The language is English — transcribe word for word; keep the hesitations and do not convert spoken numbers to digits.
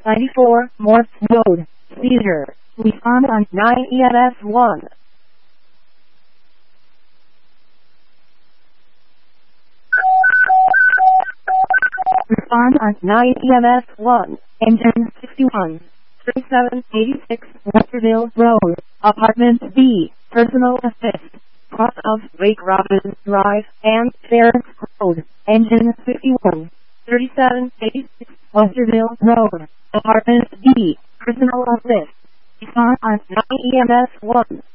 ninety-four, Morse Road, Cedar. Respond on nine E M S one. Respond on nine E M S one. Engine sixty-one, thirty-seven eighty-six, Westerville Road, Apartment B, Personal Assist, cross of Wake Robin Drive and Ferris Road. Engine fifty-one, thirty-seven eighty-six, Westerville Road, Apartment B, Personal Assist. Respond on nine E M S one.